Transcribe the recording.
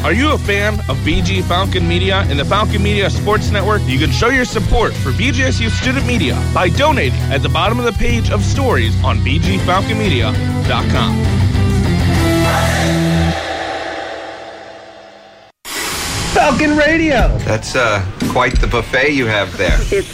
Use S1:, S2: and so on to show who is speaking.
S1: Are you a fan of BG Falcon Media and the Falcon Media Sports Network? You can show your support for BGSU Student Media by donating at the bottom of the page of stories on bgfalconmedia.com.
S2: Falcon Radio.
S3: That's quite the buffet you have there.
S4: It's